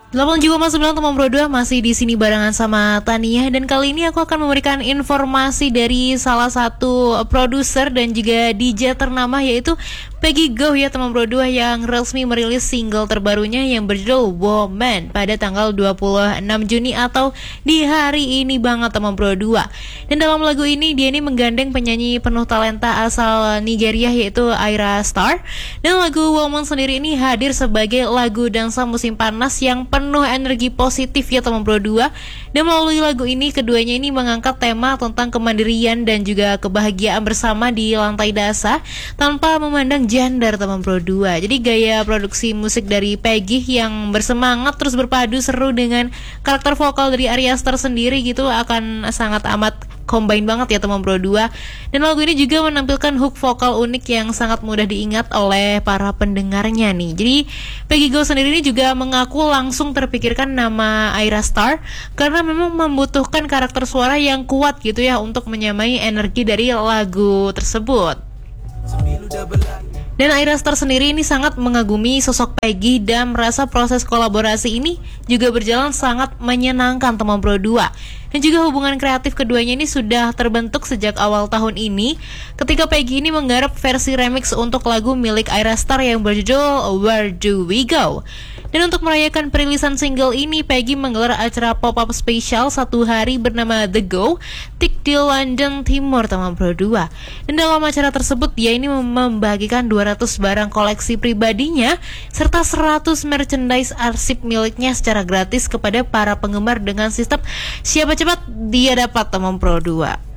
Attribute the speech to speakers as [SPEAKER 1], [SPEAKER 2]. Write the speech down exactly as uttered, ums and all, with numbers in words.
[SPEAKER 1] delapan juga Mas sembilan teman Bro dua masih di sini barengan sama Tania, dan kali ini aku akan memberikan informasi dari salah satu produser dan juga D J ternama, yaitu Peggy Gou ya teman Bro dua, yang resmi merilis single terbarunya yang berjudul Woman pada tanggal dua puluh enam Juni atau di hari ini banget teman Bro dua. Dan dalam lagu ini dia ini menggandeng penyanyi penuh talenta asal Nigeria yaitu Ayra Starr. Dan lagu Woman sendiri ini hadir sebagai lagu dansa musim panas yang penuh energi positif ya teman Bro dua. Dan melalui lagu ini keduanya ini mengangkat tema tentang kemandirian dan juga kebahagiaan bersama di lantai dasar tanpa memandang gender teman Bro dua. Jadi gaya produksi musik dari Peggy yang bersemangat terus berpadu seru dengan karakter vokal dari Ayra Starr sendiri gitu akan sangat amat combine banget ya teman Bro dua. Dan lagu ini juga menampilkan hook vokal unik yang sangat mudah diingat oleh para pendengarnya nih. Jadi Peggy Gou sendiri ini juga mengaku langsung terpikirkan nama Ayra Starr karena memang membutuhkan karakter suara yang kuat gitu ya untuk menyamai energi dari lagu tersebut. Dan Ayra Starr sendiri ini sangat mengagumi sosok Peggy dan merasa proses kolaborasi ini juga berjalan sangat menyenangkan teman Bro dua. Dan juga hubungan kreatif keduanya ini sudah terbentuk sejak awal tahun ini ketika Peggy ini menggarap versi remix untuk lagu milik Ayra Starr yang berjudul Where Do We Go. Dan untuk merayakan perilisan single ini, Peggy menggelar acara pop-up spesial satu hari bernama The Go Tik di London Timur teman Bro dua. Dan dalam acara tersebut dia ini membagikan dua ratus barang koleksi pribadinya serta seratus merchandise arsip miliknya secara gratis kepada para penggemar dengan sistem siapa cepat dia dapat teman Bro dua.